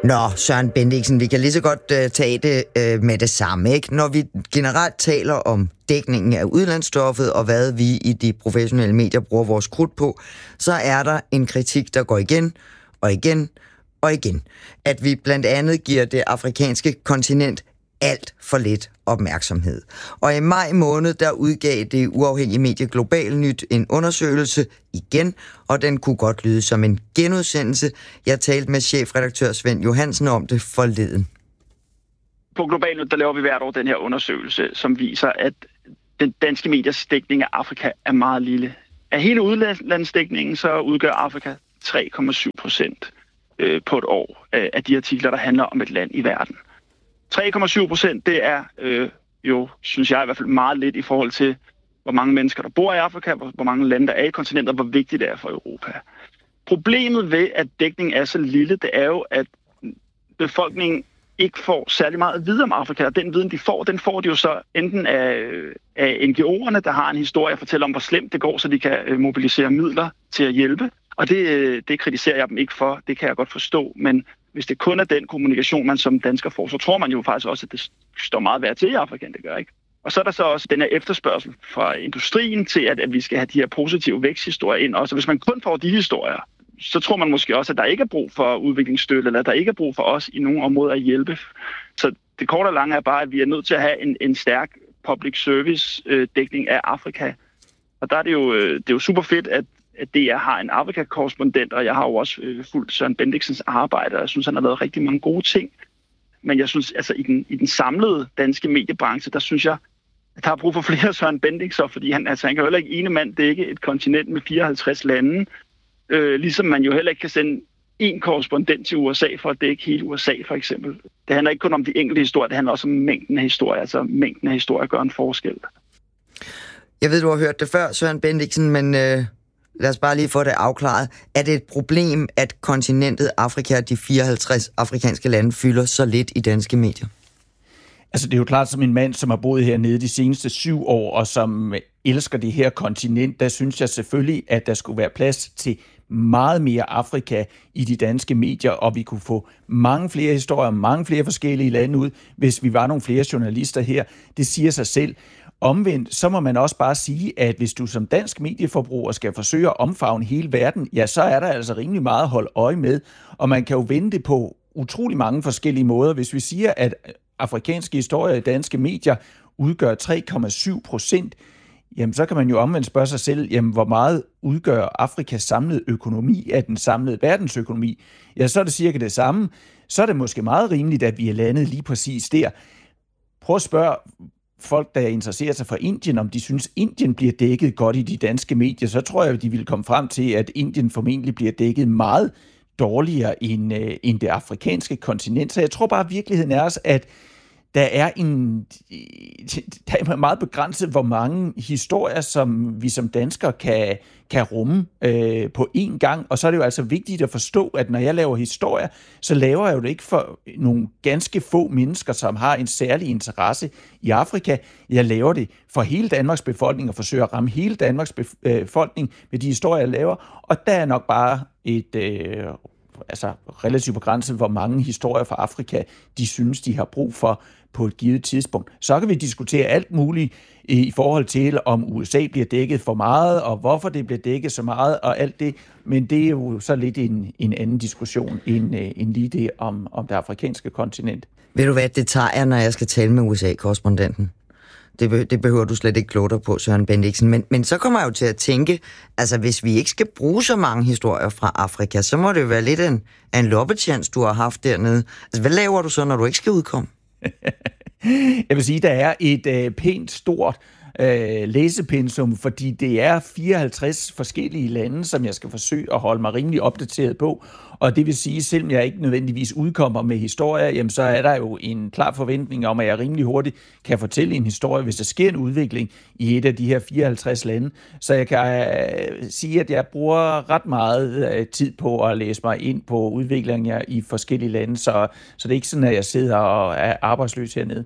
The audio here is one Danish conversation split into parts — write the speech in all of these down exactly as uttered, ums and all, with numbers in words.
Nå, Søren Bendixen, vi kan lige så godt uh, tage det uh, med det samme, ikke? Når vi generelt taler om dækningen af udlandsstoffet og hvad vi i de professionelle medier bruger vores krudt på, så er der en kritik, der går igen og igen og igen. At vi blandt andet giver det afrikanske kontinent alt for lidt opmærksomhed. Og i maj måned, der udgav det uafhængige medie Global Nyt en undersøgelse igen, og den kunne godt lyde som en genudsendelse. Jeg talte med chefredaktør Svend Johansen om det forleden. På Global Nyt, der laver vi hvert år den her undersøgelse, som viser, at den danske mediers dækning af Afrika er meget lille. Af hele udlandsdækningen, så udgør Afrika tre komma syv procent på et år af de artikler, der handler om et land i verden. tre komma syv procent, det er øh, jo, synes jeg i hvert fald meget lidt i forhold til, hvor mange mennesker, der bor i Afrika, hvor, hvor mange lande, der er i kontinentet, hvor vigtigt det er for Europa. Problemet ved, at dækningen er så lille, det er jo, at befolkningen ikke får særlig meget at vide om Afrika, og den viden, de får, den får de jo så enten af, af N G O'erne, der har en historie at fortælle om, hvor slemt det går, så de kan mobilisere midler til at hjælpe. Og det, det kritiserer jeg dem ikke for, det kan jeg godt forstå, men hvis det kun er den kommunikation, man som dansker får, så tror man jo faktisk også, at det står meget værd til i Afrika, det gør ikke. Og så er der så også den her efterspørgsel fra industrien til, at, at vi skal have de her positive væksthistorier ind. Og så hvis man kun får de historier, så tror man måske også, at der ikke er brug for udviklingsstøtte, eller at der ikke er brug for os i nogle områder at hjælpe. Så det korte og lange er bare, at vi er nødt til at have en, en stærk public service øh, dækning af Afrika. Og der er det jo, øh, det er jo super fedt, at at D R har en Afrika-korrespondent, og jeg har jo også øh, fulgt Søren Bendixens arbejde, og jeg synes, han har lavet rigtig mange gode ting. Men jeg synes, altså i den, i den samlede danske mediebranche, der synes jeg, at der er brug for flere Søren Bendixer, fordi han, altså, han kan jo heller ikke ene mand dække et kontinent med fireoghalvtreds lande, øh, ligesom man jo heller ikke kan sende en korrespondent til U S A for at dække hele U S A, for eksempel. Det handler ikke kun om de enkelte historier, det handler også om mængden af historier, altså mængden af historier gør en forskel. Jeg ved, du har hørt det før, Søren Bendixen, men øh, lad os bare lige få det afklaret. Er det et problem, at kontinentet Afrika og de fireoghalvtreds afrikanske lande fylder så lidt i danske medier? Altså det er jo klart, som en mand, som har boet hernede de seneste syv år, og som elsker det her kontinent, der synes jeg selvfølgelig, at der skulle være plads til meget mere Afrika i de danske medier, og vi kunne få mange flere historier, mange flere forskellige lande ud, hvis vi var nogle flere journalister her. Det siger sig selv. Omvendt, så må man også bare sige, at hvis du som dansk medieforbruger skal forsøge at omfavne hele verden, ja, så er der altså rimelig meget at holde øje med, og man kan jo vende det på utrolig mange forskellige måder. Hvis vi siger, at afrikanske historier i danske medier udgør tre komma syv procent, jamen så kan man jo omvendt spørge sig selv, jamen hvor meget udgør Afrikas samlede økonomi af den samlede verdensøkonomi? Ja, så er det cirka det samme. Så er det måske meget rimeligt, at vi er landet lige præcis der. Prøv at spørge folk, der interesserer sig for Indien, om de synes, Indien bliver dækket godt i de danske medier, så tror jeg, at de vil komme frem til, at Indien formentlig bliver dækket meget dårligere end, øh, end det afrikanske kontinent. Så jeg tror bare, at virkeligheden er også, at der er en der er meget begrænset, hvor mange historier, som vi som danskere kan, kan rumme øh, på én gang. Og så er det jo altså vigtigt at forstå, at når jeg laver historier, så laver jeg jo det ikke for nogle ganske få mennesker, som har en særlig interesse i Afrika. Jeg laver det for hele Danmarks befolkning og forsøger at ramme hele Danmarks befolkning med de historier, jeg laver. Og der er nok bare et øh, altså relativt begrænset, hvor mange historier fra Afrika, de synes, de har brug for på et givet tidspunkt. Så kan vi diskutere alt muligt i forhold til, om U S A bliver dækket for meget, og hvorfor det bliver dækket så meget, og alt det. Men det er jo så lidt en, en anden diskussion, end, end lige det om, om det afrikanske kontinent. Ved du hvad, det tager jeg, når jeg skal tale med U S A-korrespondenten? Det, be- det behøver du slet ikke kloge dig på, Søren Bendixen. Men, men så kommer jeg jo til at tænke, altså hvis vi ikke skal bruge så mange historier fra Afrika, så må det jo være lidt en, en loppetjans, du har haft dernede. Altså hvad laver du så, når du ikke skal udkomme? Jeg vil sige, der er et øh, pænt stort øh, læsepensum, fordi det er fireoghalvtreds forskellige lande, som jeg skal forsøge at holde mig rimelig opdateret på. Og det vil sige, selvom jeg ikke nødvendigvis udkommer med historier, jamen så er der jo en klar forventning om, at jeg rimelig hurtigt kan fortælle en historie, hvis der sker en udvikling i et af de her fireoghalvtreds lande. Så jeg kan øh, sige, at jeg bruger ret meget øh, tid på at læse mig ind på udviklinger i forskellige lande, så, så det er ikke sådan, at jeg sidder og er arbejdsløs hernede.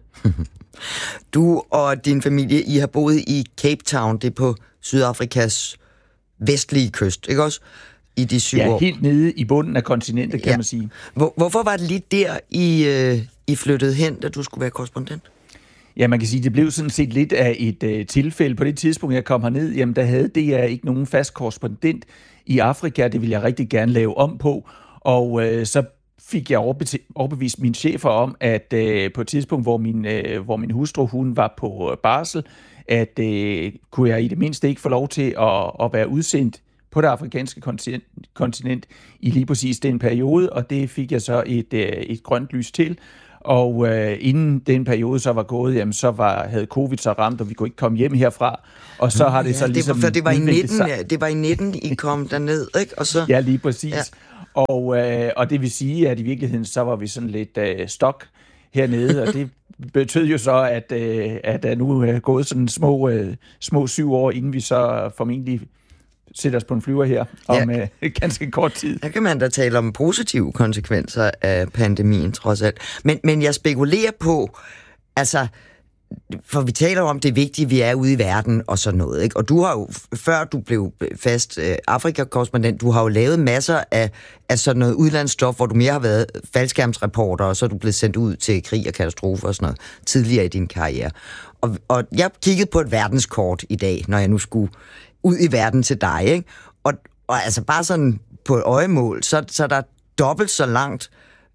Du og din familie, I har boet i Cape Town, det er på Sydafrikas vestlige kyst, ikke også? i de syv ja, år? helt nede i bunden af kontinentet, kan ja. man sige. Hvor, hvorfor var det lige der, I, øh, I flyttede hen, da du skulle være korrespondent? Ja, man kan sige, det blev sådan set lidt af et øh, tilfælde. På det tidspunkt, jeg kom herned, jamen der havde D R ikke nogen fast korrespondent i Afrika. Det ville jeg rigtig gerne lave om på. Og øh, så fik jeg overbevist mine chefer om, at øh, på et tidspunkt, hvor min, øh, hvor min hustru hun var på øh, barsel, at øh, kunne jeg i det mindste ikke få lov til at, at være udsendt på det afrikanske kontinent, kontinent i lige præcis den periode, og det fik jeg så et, øh, et grønt lys til. Og øh, inden den periode så var gået, jamen, så var, havde covid så ramt, og vi kunne ikke komme hjem herfra. Og så har det ja, så ligesom... Det var, det var, i nitten, det var i nitten, I kom derned, ikke? Og så... Ja, lige præcis. Ja. Og, øh, og det vil sige, at i virkeligheden, så var vi sådan lidt øh, stok hernede, og det betød jo så, at, øh, at der nu er gået sådan små, øh, små syv år, inden vi så formentlig sætter os på en flyver her om ja. øh, ganske kort tid. Der kan man da tale om positive konsekvenser af pandemien, trods alt. Men, men jeg spekulerer på, altså, for vi taler om det vigtige, vi er ude i verden og sådan noget, ikke? Og du har jo, før du blev fast øh, Afrika-korrespondent, du har jo lavet masser af, af sådan noget udlandsstof, hvor du mere har været faldskærmsreporter, og så er du blevet sendt ud til krig og katastrofer og sådan noget tidligere i din karriere. Og, og jeg kiggede på et verdenskort i dag, når jeg nu skulle ud i verden til dig, ikke? Og, og altså bare sådan på et øjemål, så, så er der dobbelt så langt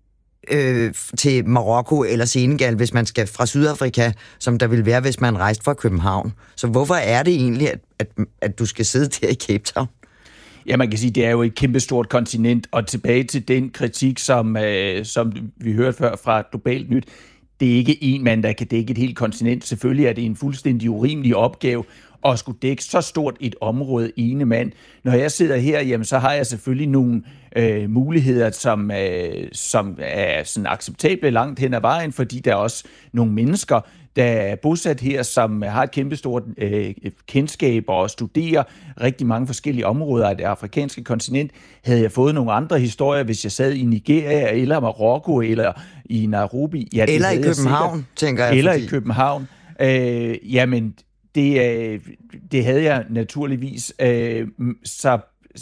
øh, til Marokko eller Senegal, hvis man skal fra Sydafrika, som der vil være, hvis man rejste fra København. Så hvorfor er det egentlig, at, at, at du skal sidde der i Cape Town? Ja, man kan sige, det er jo et kæmpestort kontinent, og tilbage til den kritik, som, øh, som vi hørte før fra Globalt Nyt, det er ikke en mand, der kan dække et helt kontinent. Selvfølgelig er det en fuldstændig urimelig opgave at skulle dække så stort et område ene mand. Når jeg sidder her, jamen, så har jeg selvfølgelig nogle øh, muligheder, som, øh, som er sådan acceptable langt hen ad vejen, fordi der er også nogle mennesker, der er bosat her, som har et kæmpestort øh, kendskab og studerer rigtig mange forskellige områder af det afrikanske kontinent. Havde jeg fået nogle andre historier, hvis jeg sad i Nigeria, eller Marokko, eller i Nairobi? Ja, eller i København, tænker jeg. Eller fordi... i København. Øh, jamen, det, øh, det havde jeg naturligvis. Øh, så,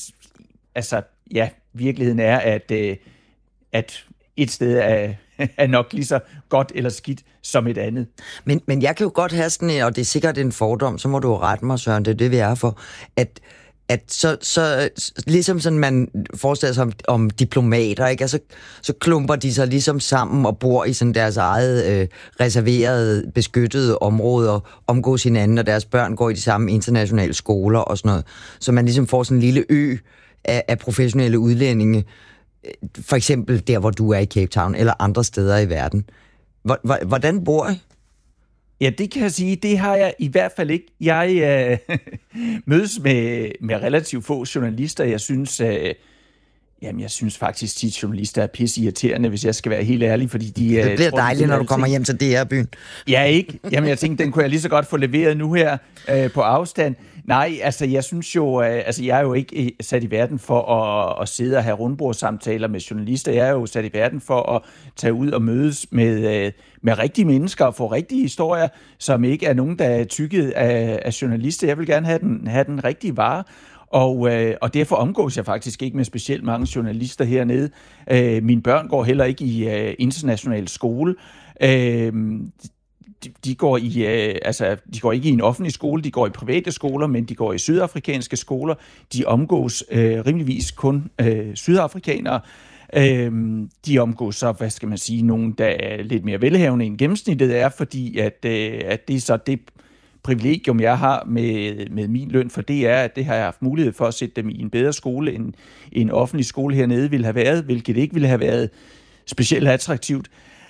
altså, ja, virkeligheden er, at, øh, at et sted er... er nok lige så godt eller skidt som et andet. Men, men jeg kan jo godt have sådan, og det er sikkert en fordom, så må du jo rette mig, Søren, det er det, vi er for, at, at så, så ligesom sådan man forestiller sig om, om diplomater, ikke? Altså, så klumper de sig ligesom sammen og bor i sådan deres eget øh, reserverede, beskyttede områder, omgås hinanden, og deres børn går i de samme internationale skoler og sådan noget. Så man ligesom får sådan en lille ø af, af professionelle udlændinge, for eksempel der, hvor du er i Cape Town, eller andre steder i verden. Hvordan bor I? Ja, det kan jeg sige, det har jeg i hvert fald ikke. Jeg øh, mødes med, med relativt få journalister. Jeg synes, øh, jamen, jeg synes faktisk, at journalister er pisseirriterende, hvis jeg skal være helt ærlig, fordi de... Det bliver tror, dejligt, når du kommer hjem til D R-byen. Ja, ikke? Jamen, jeg tænkte, den kunne jeg lige så godt få leveret nu her øh, på afstand. Nej, altså, jeg synes jo... Øh, altså, jeg er jo ikke sat i verden for at, at sidde og have rundbordssamtaler med journalister. Jeg er jo sat i verden for at tage ud og mødes med, øh, med rigtige mennesker og få rigtige historier, som ikke er nogen, der er tykket af, af journalister. Jeg vil gerne have den, have den rigtige vare. Og, øh, og derfor omgås jeg faktisk ikke med specielt mange journalister hernede. Øh, mine børn går heller ikke i øh, international skole. Øh, de, de, går i, øh, altså, de går ikke i en offentlig skole, de går i private skoler, men de går i sydafrikanske skoler. De omgås øh, rimeligvis kun øh, sydafrikanere. Øh, de omgås så, hvad skal man sige, nogen, der er lidt mere velhavende end gennemsnittet er, fordi at, øh, at det er så det privilegium, jeg har med, med min løn for det er, at det har jeg haft mulighed for at sætte dem i en bedre skole, end en offentlig skole hernede ville have været, hvilket ikke ville have været specielt attraktivt.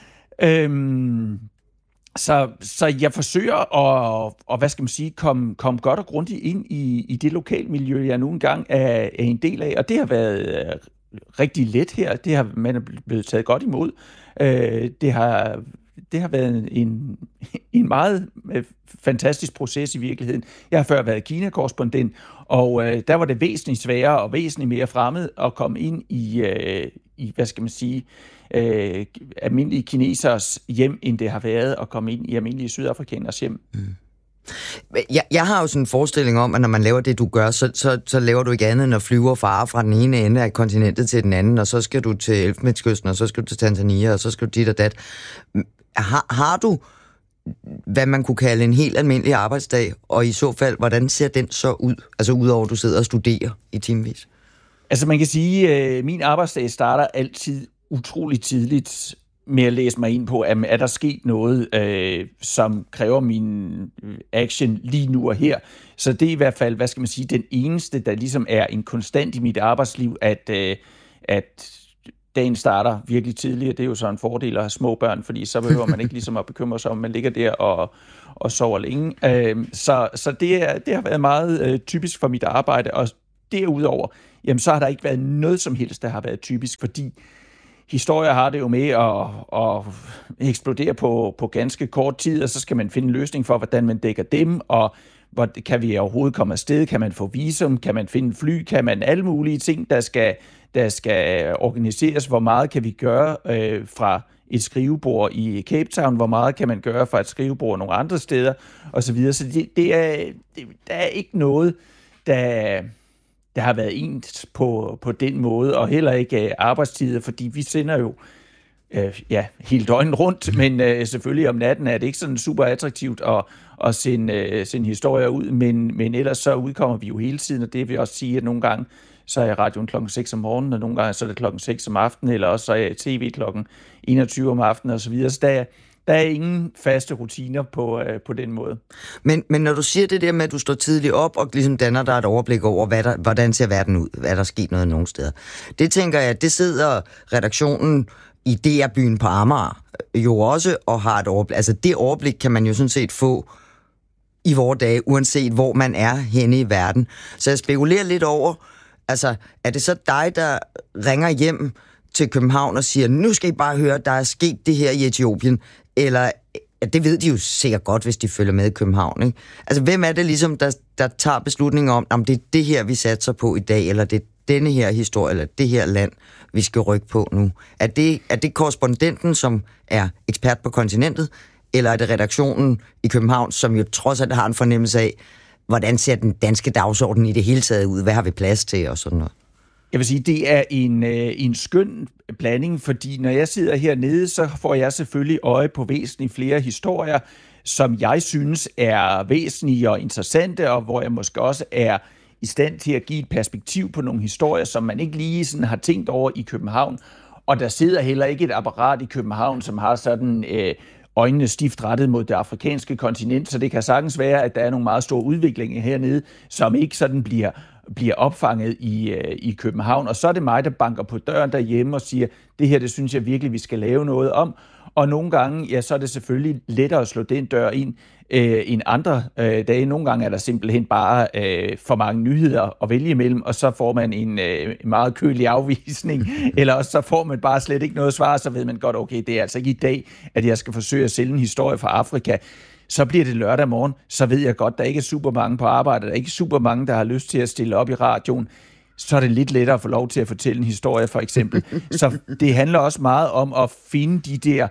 Øhm, så, så jeg forsøger at, og, hvad skal man sige, komme, komme godt og grundigt ind i, i det lokalmiljø, jeg nu engang er, er en del af, og det har været rigtig let her. Det har man er blevet taget godt imod. Øh, det har Det har været en, en meget fantastisk proces i virkeligheden. Jeg har før været Kina-korrespondent, og øh, der var det væsentligt sværere og væsentligt mere fremmed at komme ind i, øh, i hvad skal man sige, øh, almindelige kinesers hjem, end det har været at komme ind i almindelige sydafrikaners hjem. Mm. Jeg, jeg har jo sådan en forestilling om, at når man laver det, du gør, så, så, så laver du ikke andet end at flyve og fare fra den ene ende af kontinentet til den anden, og så skal du til Elfenbenskysten, og så skal du til Tanzania, og så skal du dit og dat. Har, har du, hvad man kunne kalde en helt almindelig arbejdsdag, og i så fald, hvordan ser den så ud? Altså udover at du sidder og studerer i timevis. Altså man kan sige, at min arbejdsdag starter altid utrolig tidligt med at læse mig ind på, at er der sket noget, øh, som kræver min action lige nu og her. Så det er i hvert fald, hvad skal man sige, den eneste, der ligesom er en konstant i mit arbejdsliv, at, øh, at dagen starter virkelig tidligt, og det er jo så en fordel at have små børn, fordi så behøver man ikke ligesom at bekymre sig om, man ligger der og, og sover længe. Øh, så så det, er, det har været meget øh, typisk for mit arbejde, og derudover, jamen så har der ikke været noget som helst, der har været typisk, fordi historier har det jo med at, at eksplodere på, på ganske kort tid, og så skal man finde en løsning for, hvordan man dækker dem, og hvor kan vi overhovedet komme afsted, kan man få visum, kan man finde fly, kan man alle mulige ting, der skal, der skal organiseres, hvor meget kan vi gøre øh, fra et skrivebord i Cape Town, hvor meget kan man gøre fra et skrivebord nogle andre steder, osv. Så det, det er, det, der er ikke noget, der... der har været ens på, på den måde, og heller ikke øh, arbejdstider, fordi vi sender jo øh, ja, hele døgnet rundt, men øh, selvfølgelig om natten er det ikke sådan super attraktivt at, at sende, øh, sende historier ud, men, men ellers så udkommer vi jo hele tiden, og det vil også sige, at nogle gange så er jeg radioen klokken seks om morgenen, og nogle gange så er det klokken seks om aftenen, eller også så er jeg tv klokken enogtyve om aftenen, og så videre. Så der er, der er ingen faste rutiner på, øh, på den måde. Men, men når du siger det der med, at du står tidligt op og ligesom danner dig et overblik over, hvad der, hvordan ser verden ud, hvad der er sket noget nogle steder, det tænker jeg, det sidder redaktionen i D R-byen på Amager jo også og har et overblik. Altså det overblik kan man jo sådan set få i vore dage, uanset hvor man er henne i verden. Så jeg spekulerer lidt over, altså er det så dig, der ringer hjem til København og siger, nu skal I bare høre, der er sket det her i Etiopien, eller det ved de jo sikkert godt, hvis de følger med i København, ikke? Altså, hvem er det ligesom, der, der tager beslutninger om, om det er det her, vi satser på i dag, eller det er denne her historie, eller det her land, vi skal rykke på nu? Er det, er det korrespondenten, som er ekspert på kontinentet, eller er det redaktionen i København, som jo trods alt har en fornemmelse af, hvordan ser den danske dagsorden i det hele taget ud? Hvad har vi plads til, og sådan noget? Jeg vil sige, det er en, øh, en skøn blanding, fordi når jeg sidder hernede, så får jeg selvfølgelig øje på væsentligt flere historier, som jeg synes er væsentlige og interessante, og hvor jeg måske også er i stand til at give et perspektiv på nogle historier, som man ikke lige sådan har tænkt over i København. Og der sidder heller ikke et apparat i København, som har sådan øh, øjnene stift rettet mod det afrikanske kontinent, så det kan sagtens være, at der er nogle meget store udviklinger hernede, som ikke sådan bliver bliver opfanget i, øh, i København, og så er det mig, der banker på døren derhjemme og siger, det her, det synes jeg virkelig, vi skal lave noget om, og nogle gange, ja, så er det selvfølgelig lettere at slå den dør ind øh, end andre øh, dage. Nogle gange er der simpelthen bare øh, for mange nyheder at vælge imellem, og så får man en øh, meget kølig afvisning, eller også så får man bare slet ikke noget svar, så ved man godt, okay, det er altså ikke i dag, at jeg skal forsøge at sælge en historie fra Afrika. Så bliver det lørdag morgen, så ved jeg godt, der ikke er super mange på arbejde, der er ikke super mange, der har lyst til at stille op i radioen. Så er det lidt lettere at få lov til at fortælle en historie, for eksempel. Så det handler også meget om at finde de der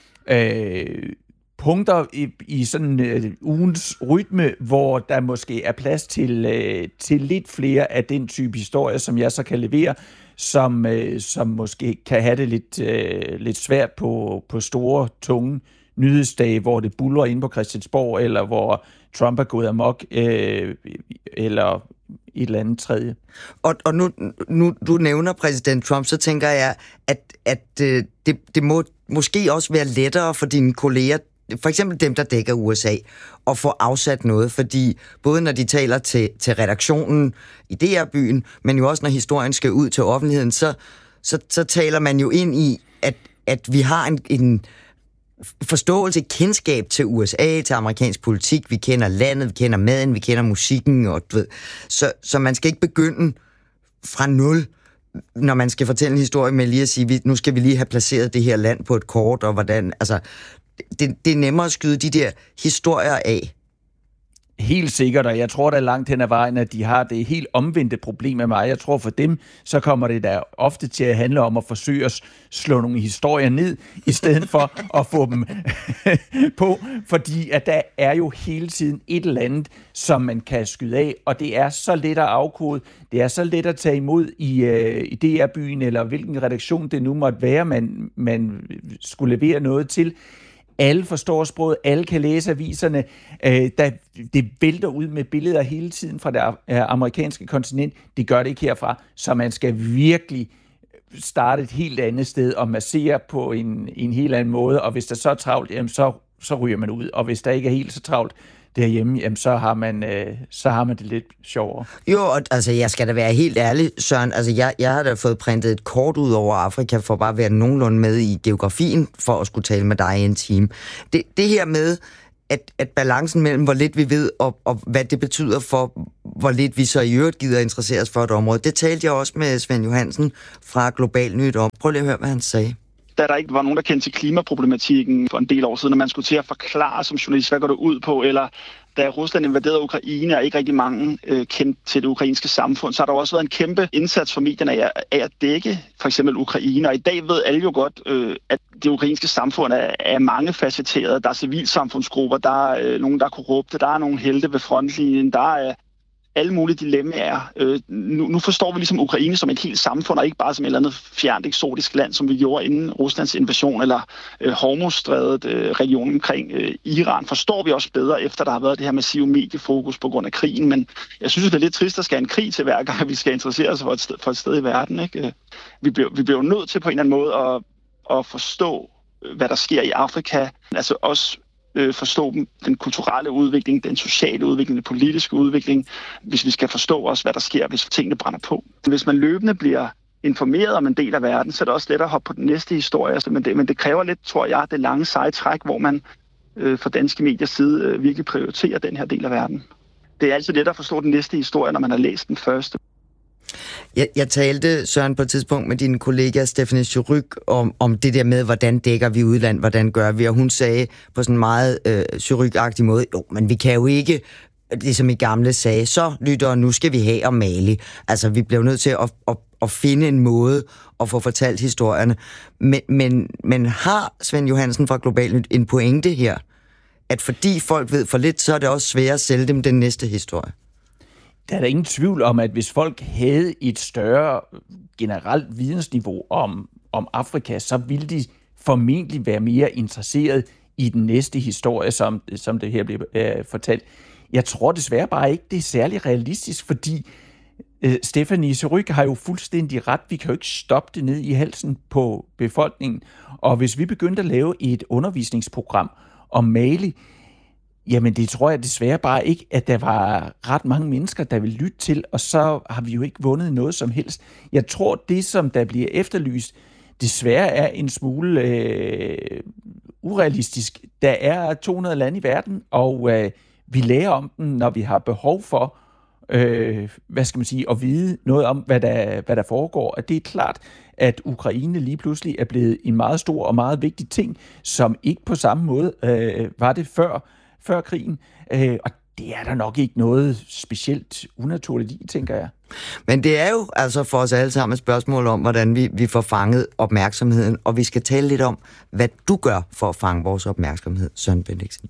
øh, punkter i, i sådan øh, ugens rytme, hvor der måske er plads til, øh, til lidt flere af den type historier, som jeg så kan levere, som, øh, som måske kan have det lidt, øh, lidt svært på, på store, tunge nyhedsdage, hvor det buller inde på Christiansborg, eller hvor Trump er gået amok, øh, eller et eller andet tredje. Og, og nu, nu du nævner præsident Trump, så tænker jeg, at, at øh, det, det må måske også være lettere for dine kolleger, for eksempel dem, der dækker U S A, at få afsat noget, fordi både når de taler til, til redaktionen i D R-byen, men jo også når historien skal ud til offentligheden, så, så, så taler man jo ind i, at, at vi har en, en forståelse, kendskab til U S A, til amerikansk politik. Vi kender landet, vi kender maden, vi kender musikken, og du ved. Så, så man skal ikke begynde fra nul, når man skal fortælle en historie med lige at sige, nu skal vi lige have placeret det her land på et kort, og hvordan, altså, det, det er nemmere at skyde de der historier af. Helt sikkert, og jeg tror da langt hen ad vejen, at de har det helt omvendte problem med mig. Jeg tror for dem, så kommer det da ofte til at handle om at forsøge at slå nogle historier ned, i stedet for at få dem på, fordi at der er jo hele tiden et eller andet, som man kan skyde af, og det er så let at afkode, det er så let at tage imod i, øh, i D R-byen, eller hvilken redaktion det nu måtte være, man, man skulle levere noget til. Alle forstår sproget, alle kan læse aviserne. Øh, der, det vælter ud med billeder hele tiden fra det amerikanske kontinent. Det gør det ikke herfra, så man skal virkelig starte et helt andet sted og massere på en, en helt anden måde. Og hvis der så er travlt, jamen så, så ryger man ud. Og hvis der ikke er helt så travlt derhjemme, jamen så har man, øh, så har man det lidt sjovere. Jo, altså jeg skal da være helt ærlig, Søren. Altså jeg, jeg har da fået printet et kort ud over Afrika for bare at være nogenlunde med i geografien for at skulle tale med dig i en time. Det, det her med, at, at balancen mellem hvor lidt vi ved og, og hvad det betyder for, hvor lidt vi så i øvrigt gider interessere os for et område, det talte jeg også med Svend Johansen fra Global Nyt om. Prøv lige at høre, hvad han sagde. Da der ikke var nogen, der kendte til klimaproblematikken for en del år siden, når man skulle til at forklare som journalist, hvad går det ud på, eller da Rusland invaderede Ukraine, og ikke rigtig mange øh, kendte til det ukrainske samfund, så har der også været en kæmpe indsats for medierne af, af at dække for eksempel Ukraine. Og i dag ved alle jo godt, øh, at det ukrainske samfund er, er mangefacetteret. Der er civilsamfundsgrupper, der er øh, nogen, der er korrupte, der er nogle helte ved frontlinjen, der er alle mulige dilemmaer. Øh, nu, nu forstår vi ligesom Ukraine som et helt samfund, og ikke bare som et eller andet fjernt eksotisk land, som vi gjorde inden Ruslands invasion, eller øh, Hormuzstrædet, øh, regionen omkring øh, Iran, forstår vi også bedre, efter der har været det her massive mediefokus på grund af krigen. Men jeg synes, det er lidt trist, at skal en krig til hver gang, vi skal interessere os for et sted, for et sted i verden. Ikke? Vi bliver, vi bliver jo nødt til på en eller anden måde at, at forstå, hvad der sker i Afrika. Altså også forstå den kulturelle udvikling, den sociale udvikling, den politiske udvikling, hvis vi skal forstå også, hvad der sker, hvis tingene brænder på. Hvis man løbende bliver informeret om en del af verden, så er det også lettere at hoppe på den næste historie. Men det, men det kræver lidt, tror jeg, det lange seje træk, hvor man øh, fra danske mediers side øh, virkelig prioriterer den her del af verden. Det er altid let at forstå den næste historie, når man har læst den første. Jeg, jeg talte, Søren, på et tidspunkt med din kollega Stephanie Surrugue om, om det der med, hvordan dækker vi udland, hvordan gør vi, og hun sagde på sådan en meget øh, Surrugue-agtig måde, jo, men vi kan jo ikke, ligesom i gamle sagde, så lytter, nu skal vi have om Mali. Altså, vi bliver nødt til at, at, at finde en måde at få fortalt historierne. Men, men, men har Svend Johansen fra Global Nyt en pointe her, at fordi folk ved for lidt, så er det også sværere at sælge dem den næste historie? Der er der ingen tvivl om, at hvis folk havde et større generelt vidensniveau om, om Afrika, så ville de formentlig være mere interesseret i den næste historie, som, som det her bliver øh, fortalt. Jeg tror desværre bare ikke, det er særlig realistisk, fordi øh, Stephanie Surrugue har jo fuldstændig ret. Vi kan jo ikke stoppe det ned i halsen på befolkningen. Og hvis vi begyndte at lave et undervisningsprogram om Mali, jamen det tror jeg desværre bare ikke, at der var ret mange mennesker, der vil lytte til, og så har vi jo ikke vundet noget som helst. Jeg tror, det som der bliver efterlyst, desværre er en smule øh, urealistisk. Der er to hundrede lande i verden, og øh, vi lærer om dem, når vi har behov for, øh, hvad skal man sige, at vide noget om, hvad der, hvad der foregår. Og det er klart, at Ukraine lige pludselig er blevet en meget stor og meget vigtig ting, som ikke på samme måde øh, var det før, før krigen, øh, og det er der nok ikke noget specielt unaturligt i, tænker jeg. Men det er jo altså for os alle sammen et spørgsmål om, hvordan vi, vi får fanget opmærksomheden, og vi skal tale lidt om, hvad du gør for at fange vores opmærksomhed, Søren Bendixen.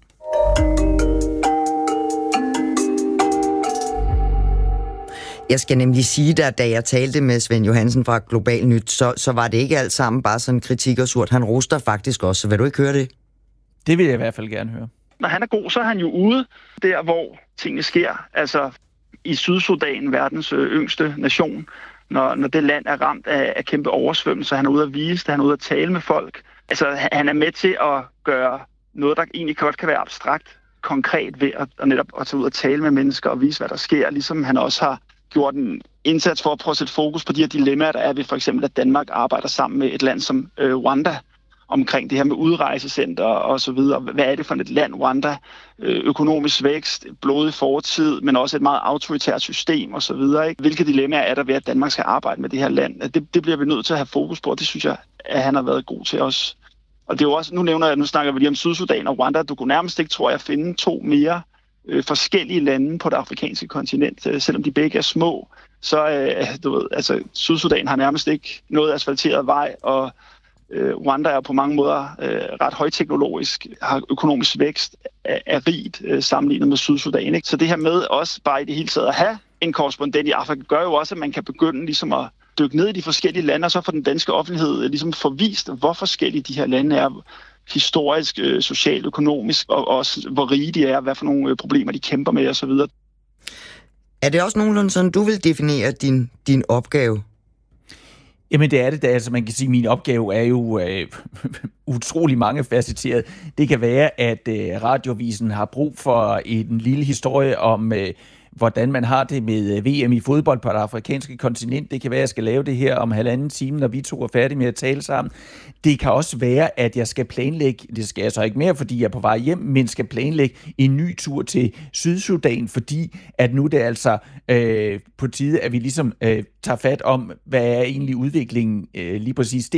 Jeg skal nemlig sige, at da jeg talte med Svend Johansen fra Global Nyt, så, så var det ikke alt sammen bare sådan kritik og surt. Han roster faktisk også, så vil du ikke høre det? Det vil jeg i hvert fald gerne høre. Når han er god, så er han jo ude der, hvor tingene sker. Altså i Sydsudan, verdens yngste nation, når, når det land er ramt af, af kæmpe oversvømmelser. Han er ude at vise det, han er ude at tale med folk. Altså han er med til at gøre noget, der egentlig godt kan være abstrakt, konkret ved at, at netop at tage ud og tale med mennesker og vise, hvad der sker. Ligesom han også har gjort en indsats for at prøve at sætte fokus på de her dilemmaer, der er ved for eksempel, at Danmark arbejder sammen med et land som øh, Rwanda, omkring det her med udrejsecenter og så videre. Hvad er det for et land, Rwanda? Økonomisk vækst, blodig fortid, men også et meget autoritært system og så videre. Ikke? Hvilke dilemmaer er der ved, at Danmark skal arbejde med det her land? Det, det bliver vi nødt til at have fokus på, og det synes jeg, at han har været god til os. Og det er jo også, nu nævner jeg, nu snakker vi lige om Sydsudan og Rwanda. Du kunne nærmest ikke, tror jeg, finde to mere øh, forskellige lande på det afrikanske kontinent. Øh, selvom de begge er små, så øh, du ved, altså, Sydsudan har nærmest ikke noget asfalteret vej, og øh, Rwanda er på mange måder øh, ret højteknologisk, har økonomisk vækst, er, er rigt øh, sammenlignet med Sydsudan. Ikke? Så det her med også bare i det hele taget at have en korrespondent i Afrika, gør jo også, at man kan begynde ligesom at dykke ned i de forskellige lande, og så får den danske offentlighed ligesom forvist, hvor forskellige de her lande er, historisk, øh, socialt, økonomisk, og også hvor rige de er, hvad for nogle øh, problemer de kæmper med osv. Er det også nogenlunde sådan, du vil definere din, din opgave? Jamen det er det da. Altså man kan sige, at min opgave er jo øh, utrolig mange facetteret. Det kan være, at øh, Radiovisen har brug for en lille historie om, øh, hvordan man har det med V M i fodbold på det afrikanske kontinent. Det kan være, at jeg skal lave det her om halvanden time, når vi to er færdige med at tale sammen. Det kan også være, at jeg skal planlægge, det skal jeg så ikke mere, fordi jeg er på vej hjem, men skal planlægge en ny tur til Sydsudan, fordi at nu det er altså øh, på tide, at vi ligesom øh, tager fat om, hvad er egentlig udviklingen øh, lige præcis